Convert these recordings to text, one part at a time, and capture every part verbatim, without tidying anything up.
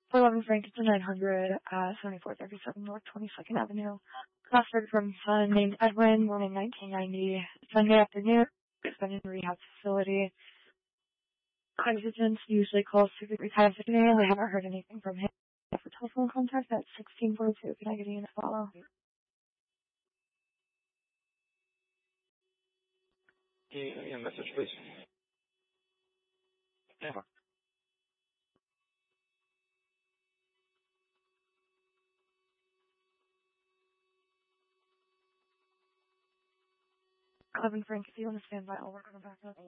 eleven Franklin nine hundred, uh, seventy-four thirty-seven North twenty-second Avenue. Classified from son named Edwin, born in nineteen ninety. Sunday afternoon, he's been in a rehab facility. Residents usually calls two to three times a day. We haven't heard anything from him. For telephone contact, that's sixteen forty-two. Can I get you to follow? Yeah, yeah, message, please. Yeah. eleven Frank, if you want to stand by, I'll work on the backup.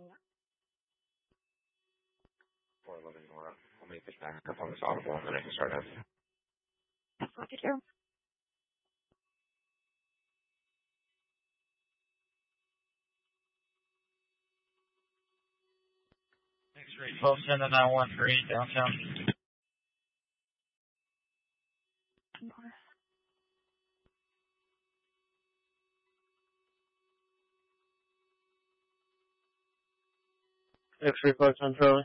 four eleven, Nora. I'll make this back up on this audible and then I can start up. That's what you do. X-ray twelve seven nine one for eight downtown. X-ray five ten Charlie.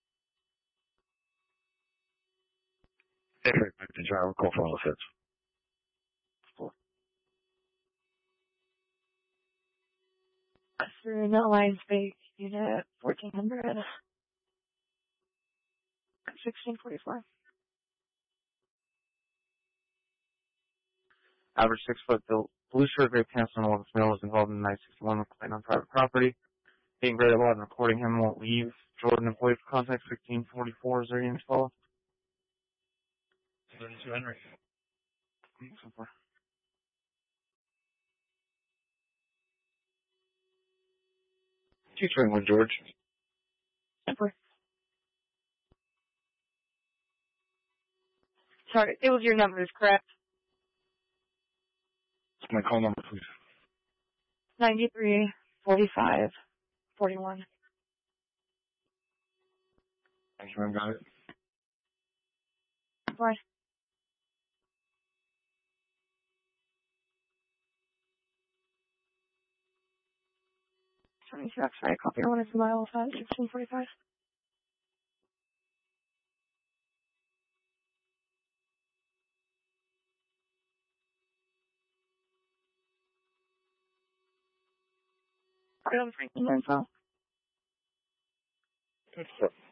X-ray five ten Charlie, call for all sets. Through the Alliance Bank Unit fourteen hundred. sixteen forty-four. Average six foot built, blue shirt, gray pants, and all male was involved in the nine sixty-one complaint on private property. Being graded law and recording him won't leave. Jordan employee for contact sixteen forty-four. Is there any follow? thirty-two Henry. So far. two twenty-one, George. Sorry, it was your numbers, correct? My call number, please. ninety-three, forty-five, forty-one. Thank you, ma'am. Got it. Bye. seventy-two X-ray, copy one is miles at sixteen forty-five. Right on Franklin info. That's